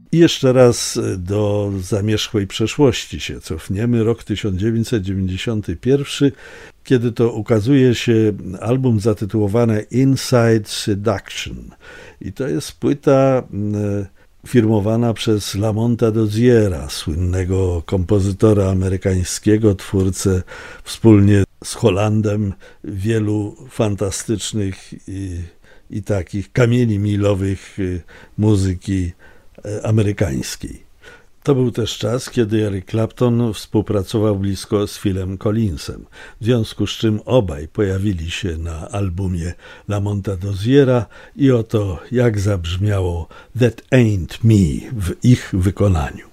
I jeszcze raz do zamierzchłej przeszłości się cofniemy, rok 1991, kiedy to ukazuje się album zatytułowany Inside Seduction. I to jest płyta firmowana przez Lamonta Doziera, słynnego kompozytora amerykańskiego, twórcę wspólnie z Hollandem wielu fantastycznych i takich kamieni milowych muzyki amerykańskiej. To był też czas, kiedy Eric Clapton współpracował blisko z Philem Collinsem, w związku z czym obaj pojawili się na albumie Lamonta Doziera i oto jak zabrzmiało That Ain't Me w ich wykonaniu.